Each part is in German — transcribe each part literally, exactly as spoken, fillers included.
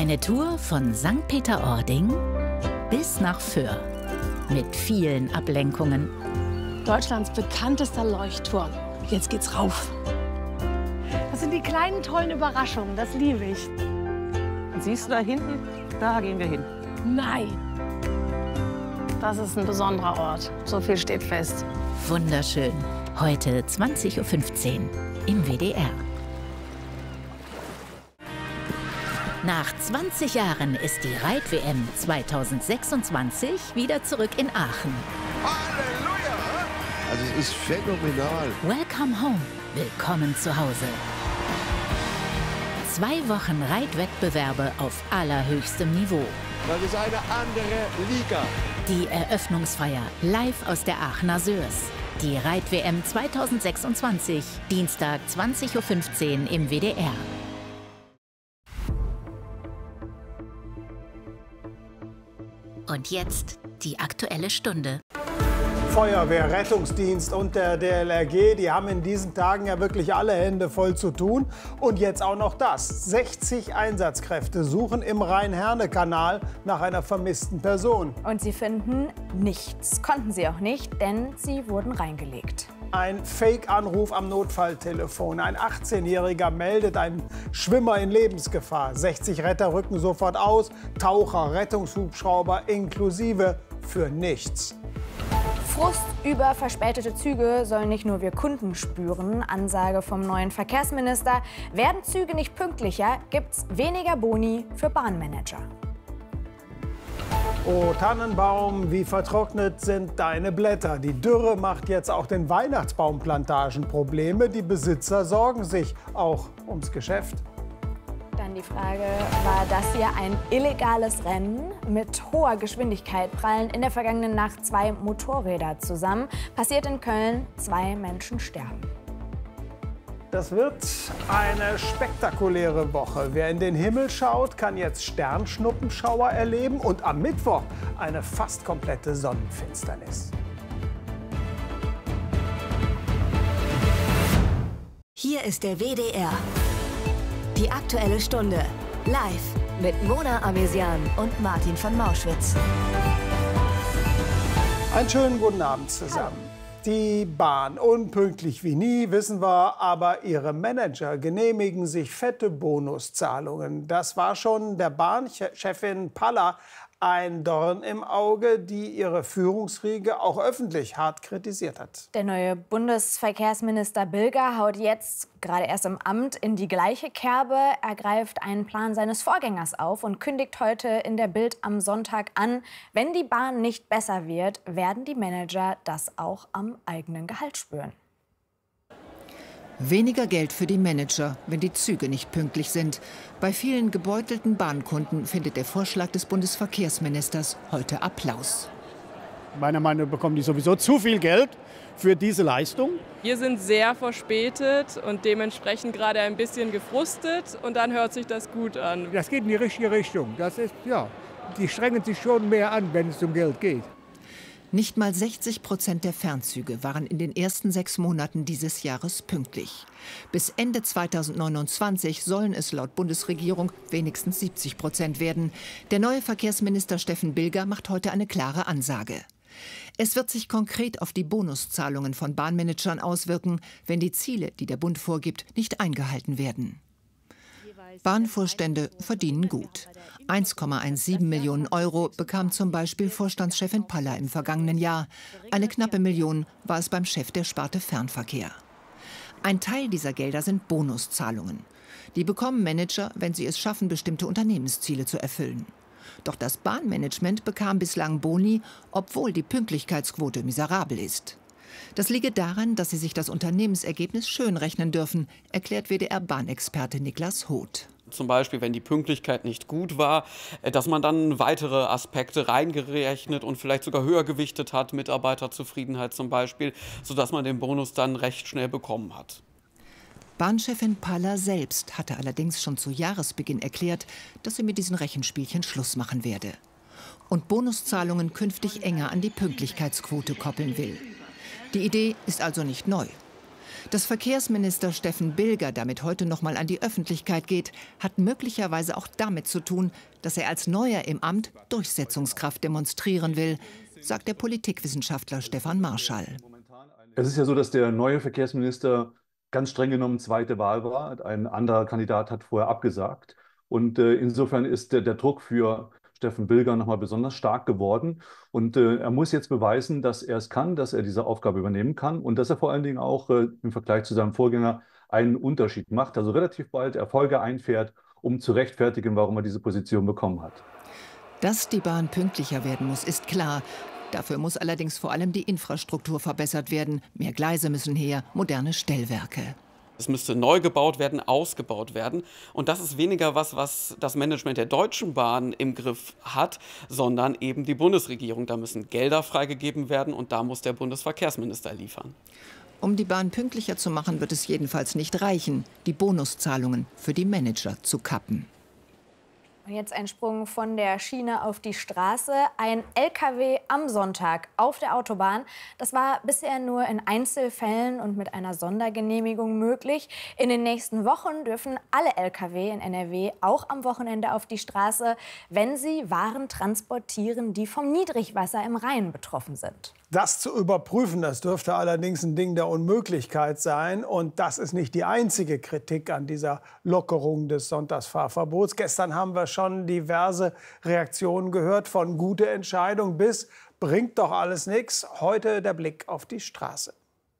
Eine Tour von Sankt Peter-Ording bis nach Föhr. Mit vielen Ablenkungen. Deutschlands bekanntester Leuchtturm. Jetzt geht's rauf. Das sind die kleinen, tollen Überraschungen. Das liebe ich. Siehst du da hinten? Da gehen wir hin. Nein. Das ist ein besonderer Ort. So viel steht fest. Wunderschön. Heute zwanzig Uhr fünfzehn im W D R. Nach zwanzig Jahren ist die Reit-W M zweitausendsechsundzwanzig wieder zurück in Aachen. Halleluja! Also es ist phänomenal. Welcome home. Willkommen zu Hause. Zwei Wochen Reitwettbewerbe auf allerhöchstem Niveau. Das ist eine andere Liga. Die Eröffnungsfeier live aus der Aachener Sörs. Die Reit-W M zweitausendsechsundzwanzig, Dienstag zwanzig Uhr fünfzehn im W D R. Und jetzt die Aktuelle Stunde. Feuerwehr, Rettungsdienst und der D L R G, die haben in diesen Tagen ja wirklich alle Hände voll zu tun. Und jetzt auch noch das. sechzig Einsatzkräfte suchen im Rhein-Herne-Kanal nach einer vermissten Person. Und sie finden nichts. Konnten sie auch nicht, denn sie wurden reingelegt. Ein Fake-Anruf am Notfalltelefon. Ein achtzehnjähriger meldet einen Schwimmer in Lebensgefahr. sechzig Retter rücken sofort aus. Taucher, Rettungshubschrauber inklusive für nichts. Frust über verspätete Züge sollen nicht nur wir Kunden spüren. Ansage vom neuen Verkehrsminister. Werden Züge nicht pünktlicher, gibt's weniger Boni für Bahnmanager. Oh Tannenbaum, wie vertrocknet sind deine Blätter. Die Dürre macht jetzt auch den Weihnachtsbaumplantagen Probleme. Die Besitzer sorgen sich auch ums Geschäft. Dann die Frage, war das hier ein illegales Rennen? Mit hoher Geschwindigkeit prallen in der vergangenen Nacht zwei Motorräder zusammen. Passiert in Köln, zwei Menschen sterben. Das wird eine spektakuläre Woche. Wer in den Himmel schaut, kann jetzt Sternschnuppenschauer erleben und am Mittwoch eine fast komplette Sonnenfinsternis. Hier ist der W D R. Die Aktuelle Stunde. Live mit Mona Amesian und Martin von Mauschwitz. Einen schönen guten Abend zusammen. Die Bahn, unpünktlich wie nie, wissen wir, aber ihre Manager genehmigen sich fette Bonuszahlungen. Das war schon der Bahnchefin Paller ein Dorn im Auge, die ihre Führungsriege auch öffentlich hart kritisiert hat. Der neue Bundesverkehrsminister Bilger haut jetzt, gerade erst im Amt, in die gleiche Kerbe. Er greift einen Plan seines Vorgängers auf und kündigt heute in der Bild am Sonntag an, wenn die Bahn nicht besser wird, werden die Manager das auch am eigenen Gehalt spüren. Weniger Geld für die Manager, wenn die Züge nicht pünktlich sind. Bei vielen gebeutelten Bahnkunden findet der Vorschlag des Bundesverkehrsministers heute Applaus. Meiner Meinung nach bekommen die sowieso zu viel Geld für diese Leistung. Wir sind sehr verspätet und dementsprechend gerade ein bisschen gefrustet. Und dann hört sich das gut an. Das geht in die richtige Richtung. Das ist, ja, die strengen sich schon mehr an, wenn es um Geld geht. Nicht mal sechzig Prozent der Fernzüge waren in den ersten sechs Monaten dieses Jahres pünktlich. Bis Ende zweitausendneunundzwanzig sollen es laut Bundesregierung wenigstens siebzig Prozent werden. Der neue Verkehrsminister Steffen Bilger macht heute eine klare Ansage. Es wird sich konkret auf die Bonuszahlungen von Bahnmanagern auswirken, wenn die Ziele, die der Bund vorgibt, nicht eingehalten werden. Bahnvorstände verdienen gut. eins Komma siebzehn Millionen Euro bekam zum Beispiel Vorstandschefin Paller im vergangenen Jahr. Eine knappe Million war es beim Chef der Sparte Fernverkehr. Ein Teil dieser Gelder sind Bonuszahlungen. Die bekommen Manager, wenn sie es schaffen, bestimmte Unternehmensziele zu erfüllen. Doch das Bahnmanagement bekam bislang Boni, obwohl die Pünktlichkeitsquote miserabel ist. Das liege daran, dass sie sich das Unternehmensergebnis schönrechnen dürfen, erklärt W D R-Bahnexperte Niklas Hoth. Zum Beispiel, wenn die Pünktlichkeit nicht gut war, dass man dann weitere Aspekte reingerechnet und vielleicht sogar höher gewichtet hat, Mitarbeiterzufriedenheit zum Beispiel, sodass man den Bonus dann recht schnell bekommen hat. Bahnchefin Paller selbst hatte allerdings schon zu Jahresbeginn erklärt, dass sie mit diesen Rechenspielchen Schluss machen werde. Und Bonuszahlungen künftig enger an die Pünktlichkeitsquote koppeln will. Die Idee ist also nicht neu. Dass Verkehrsminister Steffen Bilger damit heute noch mal an die Öffentlichkeit geht, hat möglicherweise auch damit zu tun, dass er als Neuer im Amt Durchsetzungskraft demonstrieren will, sagt der Politikwissenschaftler Stefan Marschall. Es ist ja so, dass der neue Verkehrsminister ganz streng genommen zweite Wahl war. Ein anderer Kandidat hat vorher abgesagt. Und äh, insofern ist der, der Druck für Steffen Bilger noch mal besonders stark geworden. Und äh, er muss jetzt beweisen, dass er es kann, dass er diese Aufgabe übernehmen kann und dass er vor allen Dingen auch äh, im Vergleich zu seinem Vorgänger einen Unterschied macht, also relativ bald Erfolge einfährt, um zu rechtfertigen, warum er diese Position bekommen hat. Dass die Bahn pünktlicher werden muss, ist klar. Dafür muss allerdings vor allem die Infrastruktur verbessert werden. Mehr Gleise müssen her, moderne Stellwerke. Es müsste neu gebaut werden, ausgebaut werden. Und das ist weniger was, was das Management der Deutschen Bahn im Griff hat, sondern eben die Bundesregierung. Da müssen Gelder freigegeben werden und da muss der Bundesverkehrsminister liefern. Um die Bahn pünktlicher zu machen, wird es jedenfalls nicht reichen, die Bonuszahlungen für die Manager zu kappen. Und jetzt ein Sprung von der Schiene auf die Straße. Ein L K W am Sonntag auf der Autobahn. Das war bisher nur in Einzelfällen und mit einer Sondergenehmigung möglich. In den nächsten Wochen dürfen alle L K W in N R W auch am Wochenende auf die Straße, wenn sie Waren transportieren, die vom Niedrigwasser im Rhein betroffen sind. Das zu überprüfen, das dürfte allerdings ein Ding der Unmöglichkeit sein. Und das ist nicht die einzige Kritik an dieser Lockerung des Sonntagsfahrverbots. Gestern haben wir schon diverse Reaktionen gehört, von gute Entscheidung bis bringt doch alles nichts. Heute der Blick auf die Straße.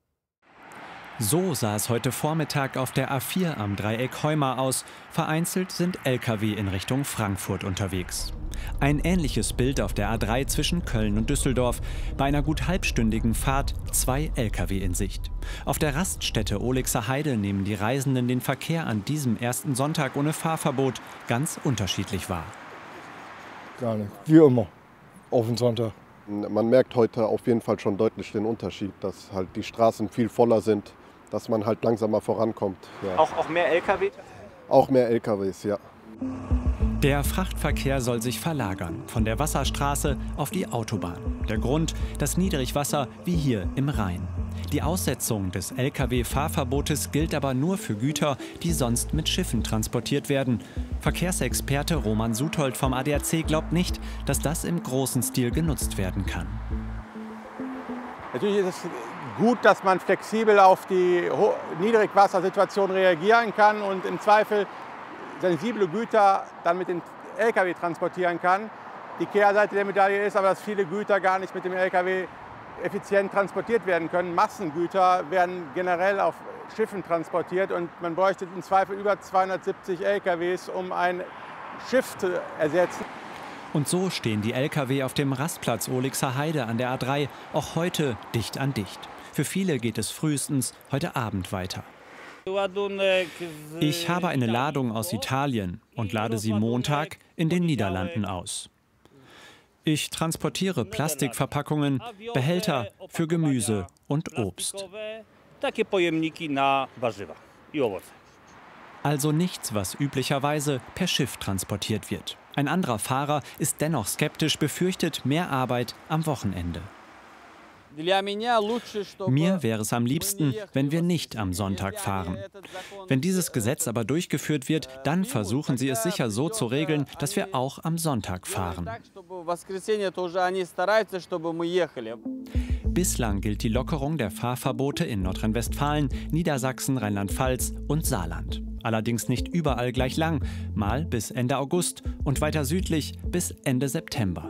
So sah es heute Vormittag auf der A vier am Dreieck Heuma aus. Vereinzelt sind L K W in Richtung Frankfurt unterwegs. Ein ähnliches Bild auf der A drei zwischen Köln und Düsseldorf. Bei einer gut halbstündigen Fahrt zwei L K W in Sicht. Auf der Raststätte Olixer Heide nehmen die Reisenden den Verkehr an diesem ersten Sonntag ohne Fahrverbot ganz unterschiedlich wahr. Gar nicht, wie immer, auf den Sonntag. Man merkt heute auf jeden Fall schon deutlich den Unterschied, dass halt die Straßen viel voller sind, dass man halt langsamer vorankommt. Ja. Auch, auch mehr L K W? Auch mehr L K Ws, ja. Der Frachtverkehr soll sich verlagern, von der Wasserstraße auf die Autobahn. Der Grund, das Niedrigwasser wie hier im Rhein. Die Aussetzung des L K W-Fahrverbotes gilt aber nur für Güter, die sonst mit Schiffen transportiert werden. Verkehrsexperte Roman Suthold vom A D A C glaubt nicht, dass das im großen Stil genutzt werden kann. Natürlich ist es gut, dass man flexibel auf die Niedrigwassersituation reagieren kann und im Zweifel sensible Güter dann mit dem L K W transportieren kann. Die Kehrseite der Medaille ist aber, dass viele Güter gar nicht mit dem L K W effizient transportiert werden können. Massengüter werden generell auf Schiffen transportiert und man bräuchte im Zweifel über zweihundertsiebzig L K Ws, um ein Schiff zu ersetzen. Und so stehen die L K W auf dem Rastplatz Olixer Heide an der A drei auch heute dicht an dicht. Für viele geht es frühestens heute Abend weiter. Ich habe eine Ladung aus Italien und lade sie Montag in den Niederlanden aus. Ich transportiere Plastikverpackungen, Behälter für Gemüse und Obst. Also nichts, was üblicherweise per Schiff transportiert wird. Ein anderer Fahrer ist dennoch skeptisch, befürchtet mehr Arbeit am Wochenende. Mir wäre es am liebsten, wenn wir nicht am Sonntag fahren. Wenn dieses Gesetz aber durchgeführt wird, dann versuchen sie es sicher so zu regeln, dass wir auch am Sonntag fahren. Bislang gilt die Lockerung der Fahrverbote in Nordrhein-Westfalen, Niedersachsen, Rheinland-Pfalz und Saarland. Allerdings nicht überall gleich lang, mal bis Ende August und weiter südlich bis Ende September.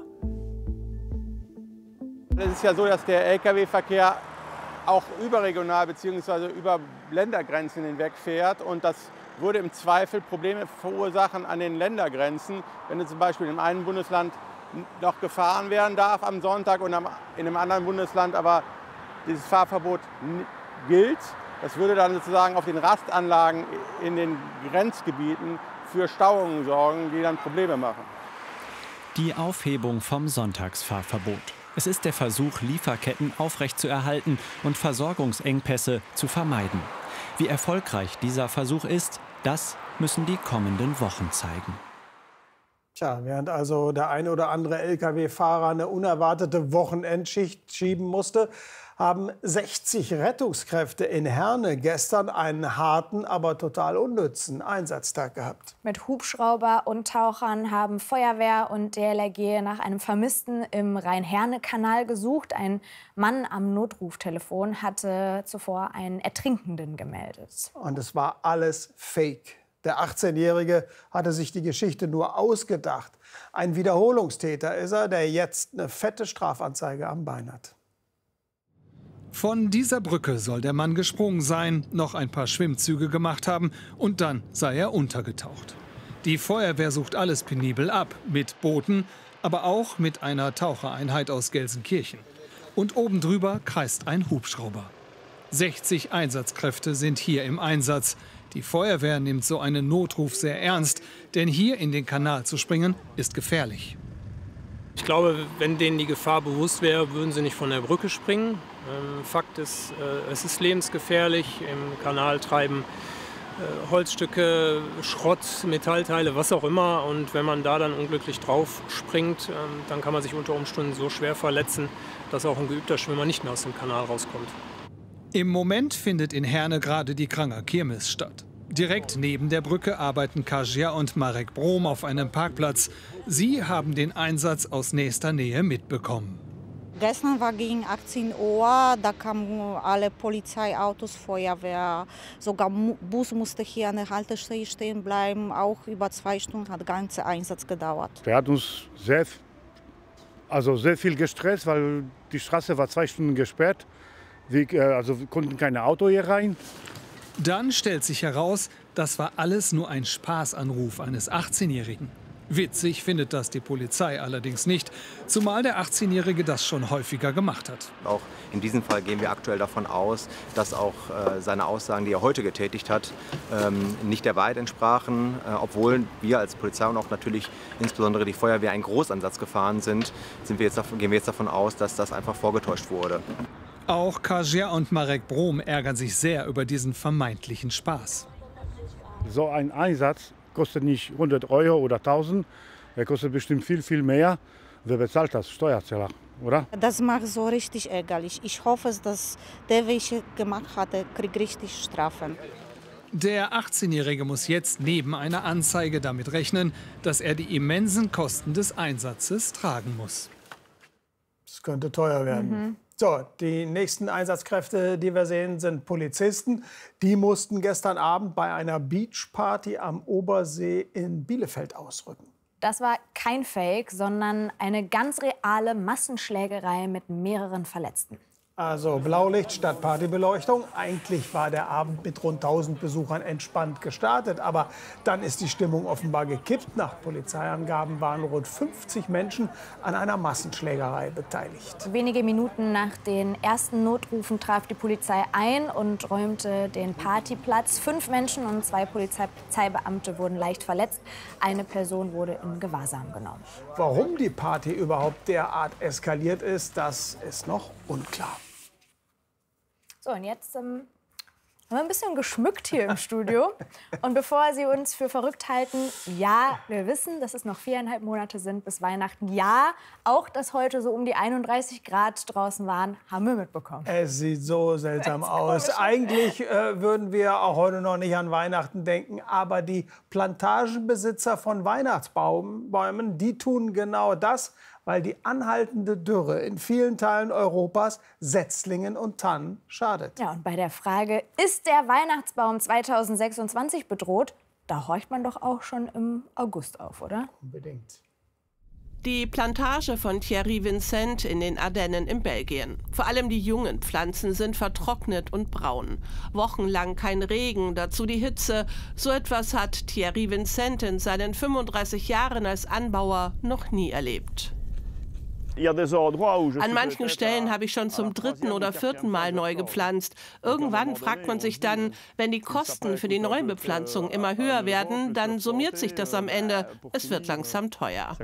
Es ist ja so, dass der L K W-Verkehr auch überregional bzw. über Ländergrenzen hinweg fährt. Und das würde im Zweifel Probleme verursachen an den Ländergrenzen. Wenn zum Beispiel in einem Bundesland noch gefahren werden darf am Sonntag und in einem anderen Bundesland aber dieses Fahrverbot gilt. Das würde dann sozusagen auf den Rastanlagen in den Grenzgebieten für Stauungen sorgen, die dann Probleme machen. Die Aufhebung vom Sonntagsfahrverbot. Es ist der Versuch, Lieferketten aufrechtzuerhalten und Versorgungsengpässe zu vermeiden. Wie erfolgreich dieser Versuch ist, das müssen die kommenden Wochen zeigen. Tja, während also der ein oder andere L K W-Fahrer eine unerwartete Wochenendschicht schieben musste, haben sechzig Rettungskräfte in Herne gestern einen harten, aber total unnützen Einsatztag gehabt. Mit Hubschrauber und Tauchern haben Feuerwehr und D L R G nach einem Vermissten im Rhein-Herne-Kanal gesucht. Ein Mann am Notruftelefon hatte zuvor einen Ertrinkenden gemeldet. Und es war alles Fake. Der achtzehnjährige hatte sich die Geschichte nur ausgedacht. Ein Wiederholungstäter ist er, der jetzt eine fette Strafanzeige am Bein hat. Von dieser Brücke soll der Mann gesprungen sein, noch ein paar Schwimmzüge gemacht haben und dann sei er untergetaucht. Die Feuerwehr sucht alles penibel ab, mit Booten, aber auch mit einer Tauchereinheit aus Gelsenkirchen. Und oben drüber kreist ein Hubschrauber. sechzig Einsatzkräfte sind hier im Einsatz. Die Feuerwehr nimmt so einen Notruf sehr ernst, denn hier in den Kanal zu springen ist gefährlich. Ich glaube, wenn denen die Gefahr bewusst wäre, würden sie nicht von der Brücke springen. Ähm, Fakt ist, äh, es ist lebensgefährlich. Im Kanal treiben äh, Holzstücke, Schrott, Metallteile, was auch immer. Und wenn man da dann unglücklich drauf springt, ähm, dann kann man sich unter Umständen so schwer verletzen, dass auch ein geübter Schwimmer nicht mehr aus dem Kanal rauskommt. Im Moment findet in Herne gerade die Kranger Kirmes statt. Direkt neben der Brücke arbeiten Kasia und Marek Brom auf einem Parkplatz. Sie haben den Einsatz aus nächster Nähe mitbekommen. Gestern war gegen achtzehn Uhr, da kamen alle Polizeiautos, Feuerwehr, sogar Bus musste hier an der Haltestelle stehen bleiben. Auch über zwei Stunden hat der ganze Einsatz gedauert. Der hat uns sehr, also sehr viel gestresst, weil die Straße war zwei Stunden gesperrt. Wir, also wir konnten kein Auto hier rein. Dann stellt sich heraus, das war alles nur ein Spaßanruf eines achtzehnjährigen. Witzig findet das die Polizei allerdings nicht, zumal der achtzehnjährige das schon häufiger gemacht hat. Auch in diesem Fall gehen wir aktuell davon aus, dass auch äh, seine Aussagen, die er heute getätigt hat, ähm, nicht der Wahrheit entsprachen, äh, obwohl wir als Polizei und auch natürlich insbesondere die Feuerwehr einen Großansatz gefahren sind, sind wir jetzt, gehen wir jetzt davon aus, dass das einfach vorgetäuscht wurde. Auch Kasia und Marek Brom ärgern sich sehr über diesen vermeintlichen Spaß. So ein Einsatz kostet nicht hundert Euro oder tausend, er kostet bestimmt viel, viel mehr. Wer bezahlt das? Steuerzahler, oder? Das macht so richtig ärgerlich. Ich hoffe, dass der, welcher gemacht hat, kriegt richtig Strafen. Der achtzehnjährige muss jetzt neben einer Anzeige damit rechnen, dass er die immensen Kosten des Einsatzes tragen muss. Das könnte teuer werden. Mhm. So, die nächsten Einsatzkräfte, die wir sehen, sind Polizisten. Die mussten gestern Abend bei einer Beachparty am Obersee in Bielefeld ausrücken. Das war kein Fake, sondern eine ganz reale Massenschlägerei mit mehreren Verletzten. Also Blaulicht statt Partybeleuchtung. Eigentlich war der Abend mit rund tausend Besuchern entspannt gestartet. Aber dann ist die Stimmung offenbar gekippt. Nach Polizeiangaben waren rund fünfzig Menschen an einer Massenschlägerei beteiligt. Wenige Minuten nach den ersten Notrufen traf die Polizei ein und räumte den Partyplatz. Fünf Menschen und zwei Polizeibeamte wurden leicht verletzt. Eine Person wurde in Gewahrsam genommen. Warum die Party überhaupt derart eskaliert ist, das ist noch unklar. So, und jetzt ähm, haben wir ein bisschen geschmückt hier im Studio. Und bevor Sie uns für verrückt halten, ja, wir wissen, dass es noch viereinhalb Monate sind bis Weihnachten. Ja, auch dass heute so um die einunddreißig Grad draußen waren, haben wir mitbekommen. Es sieht so seltsam aus. Eigentlich äh, würden wir auch heute noch nicht an Weihnachten denken. Aber die Plantagenbesitzer von Weihnachtsbäumen, die tun genau das, weil die anhaltende Dürre in vielen Teilen Europas Setzlingen und Tannen schadet. Ja, und bei der Frage, ist der Weihnachtsbaum zweitausendsechsundzwanzig bedroht, da horcht man doch auch schon im August auf, oder? Unbedingt. Die Plantage von Thierry Vincent in den Ardennen in Belgien. Vor allem die jungen Pflanzen sind vertrocknet und braun. Wochenlang kein Regen, dazu die Hitze. So etwas hat Thierry Vincent in seinen fünfunddreißig Jahren als Anbauer noch nie erlebt. An manchen Stellen habe ich schon zum dritten oder vierten Mal neu gepflanzt. Irgendwann fragt man sich dann, wenn die Kosten für die Neubepflanzung immer höher werden, dann summiert sich das am Ende. Es wird langsam teuer.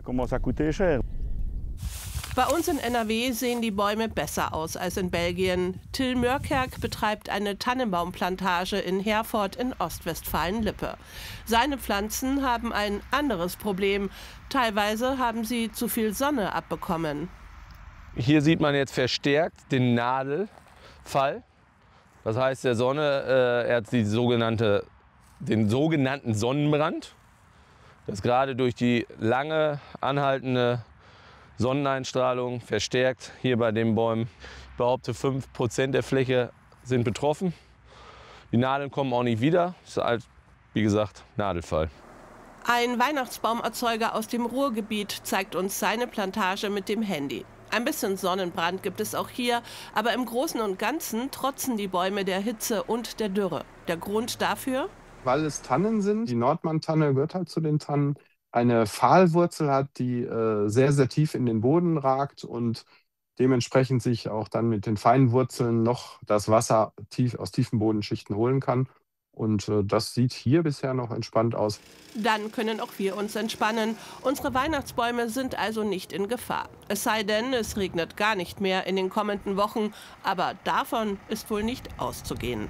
Bei uns in N R W sehen die Bäume besser aus als in Belgien. Till Mörkerk betreibt eine Tannenbaumplantage in Herford in Ostwestfalen-Lippe. Seine Pflanzen haben ein anderes Problem. Teilweise haben sie zu viel Sonne abbekommen. Hier sieht man jetzt verstärkt den Nadel Nadelfall. Das heißt, der Sonne äh, er hat die sogenannte, den sogenannten Sonnenbrand. Das gerade durch die lange anhaltende Sonneneinstrahlung verstärkt hier bei den Bäumen. Ich behaupte, fünf Prozent der Fläche sind betroffen. Die Nadeln kommen auch nicht wieder. Das ist halt, wie gesagt, Nadelfall. Ein Weihnachtsbaumerzeuger aus dem Ruhrgebiet zeigt uns seine Plantage mit dem Handy. Ein bisschen Sonnenbrand gibt es auch hier, aber im Großen und Ganzen trotzen die Bäume der Hitze und der Dürre. Der Grund dafür? Weil es Tannen sind. Die Nordmann-Tanne gehört halt zu den Tannen. Eine Pfahlwurzel hat, die äh, sehr, sehr tief in den Boden ragt und dementsprechend sich auch dann mit den feinen Wurzeln noch das Wasser tief, aus tiefen Bodenschichten holen kann. Und äh, das sieht hier bisher noch entspannt aus. Dann können auch wir uns entspannen. Unsere Weihnachtsbäume sind also nicht in Gefahr. Es sei denn, es regnet gar nicht mehr in den kommenden Wochen. Aber davon ist wohl nicht auszugehen.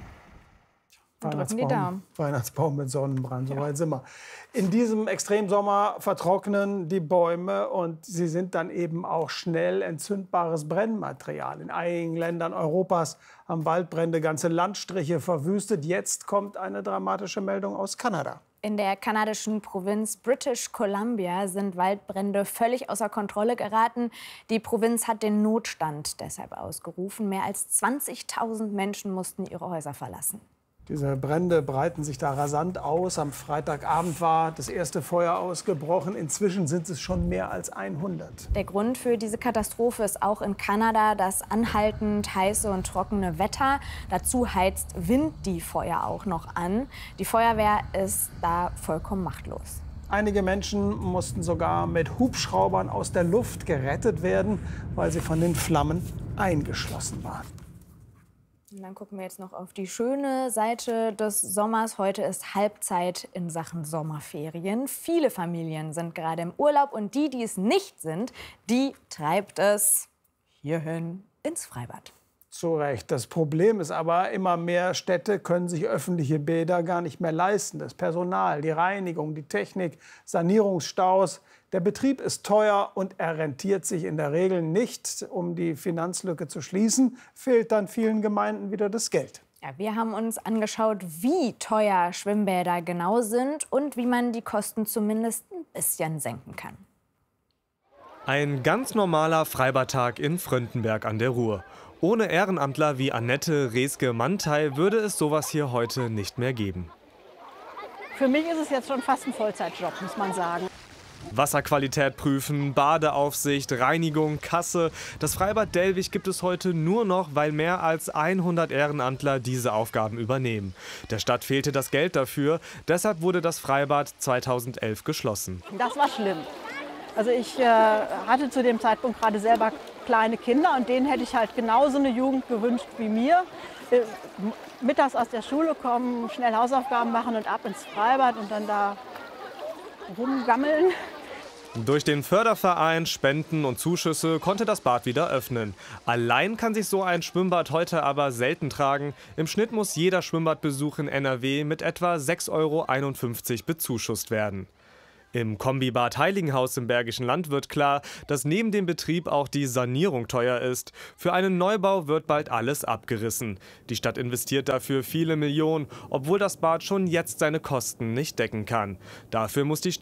Weihnachtsbaum, Weihnachtsbaum mit Sonnenbrand, so weit sind wir. In diesem Extremsommer vertrocknen die Bäume und sie sind dann eben auch schnell entzündbares Brennmaterial. In einigen Ländern Europas haben Waldbrände ganze Landstriche verwüstet. Jetzt kommt eine dramatische Meldung aus Kanada. In der kanadischen Provinz British Columbia sind Waldbrände völlig außer Kontrolle geraten. Die Provinz hat den Notstand deshalb ausgerufen. Mehr als zwanzigtausend Menschen mussten ihre Häuser verlassen. Diese Brände breiten sich da rasant aus. Am Freitagabend war das erste Feuer ausgebrochen. Inzwischen sind es schon mehr als hundert. Der Grund für diese Katastrophe ist auch in Kanada das anhaltend heiße und trockene Wetter. Dazu heizt Wind die Feuer auch noch an. Die Feuerwehr ist da vollkommen machtlos. Einige Menschen mussten sogar mit Hubschraubern aus der Luft gerettet werden, weil sie von den Flammen eingeschlossen waren. Und dann gucken wir jetzt noch auf die schöne Seite des Sommers. Heute ist Halbzeit in Sachen Sommerferien. Viele Familien sind gerade im Urlaub und die, die es nicht sind, die treibt es hierhin ins Freibad. Zu Recht. Das Problem ist aber, immer mehr Städte können sich öffentliche Bäder gar nicht mehr leisten. Das Personal, die Reinigung, die Technik, Sanierungsstaus. Der Betrieb ist teuer und er rentiert sich in der Regel nicht. Um die Finanzlücke zu schließen, fehlt dann vielen Gemeinden wieder das Geld. Ja, wir haben uns angeschaut, wie teuer Schwimmbäder genau sind und wie man die Kosten zumindest ein bisschen senken kann. Ein ganz normaler Freibadtag in Fröndenberg an der Ruhr. Ohne Ehrenamtler wie Annette Reske-Mantei würde es sowas hier heute nicht mehr geben. Für mich ist es jetzt schon fast ein Vollzeitjob, muss man sagen. Wasserqualität prüfen, Badeaufsicht, Reinigung, Kasse. Das Freibad Dellwig gibt es heute nur noch, weil mehr als hundert Ehrenamtler diese Aufgaben übernehmen. Der Stadt fehlte das Geld dafür, deshalb wurde das Freibad zweitausendelf geschlossen. Das war schlimm. Also ich äh, hatte zu dem Zeitpunkt gerade selber kleine Kinder und denen hätte ich halt genauso eine Jugend gewünscht wie mir. Äh, mittags aus der Schule kommen, schnell Hausaufgaben machen und ab ins Freibad und dann da rumgammeln. Durch den Förderverein, Spenden und Zuschüsse konnte das Bad wieder öffnen. Allein kann sich so ein Schwimmbad heute aber selten tragen. Im Schnitt muss jeder Schwimmbadbesuch in N R W mit etwa sechs Euro einundfünfzig bezuschusst werden. Im Kombibad Heiligenhaus im Bergischen Land wird klar, dass neben dem Betrieb auch die Sanierung teuer ist. Für einen Neubau wird bald alles abgerissen. Die Stadt investiert dafür viele Millionen, obwohl das Bad schon jetzt seine Kosten nicht decken kann. Dafür muss die